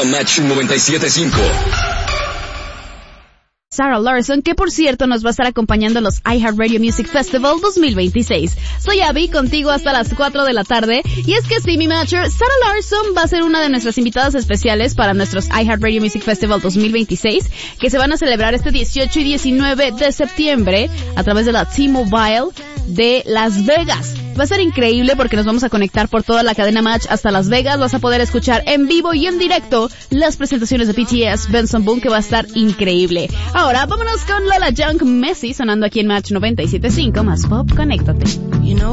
Match 97.5. Sarah Larson, que por cierto nos va a estar acompañando en los iHeartRadio Music Festival 2026. Soy Abby, contigo hasta las 4 de la tarde. Y es que sí, mi matcher, Sarah Larson va a ser una de nuestras invitadas especiales para nuestros iHeartRadio Music Festival 2026, que se van a celebrar este 18 y 19 de septiembre a través de la T-Mobile de Las Vegas. Va a ser increíble porque nos vamos a conectar por toda la cadena Match hasta Las Vegas. Vas a poder escuchar en vivo y en directo las presentaciones de BTS, Benson Boone, que va a estar increíble. Ahora vámonos con Lola Young, Messi, sonando aquí en Match 97.5, más pop, conéctate.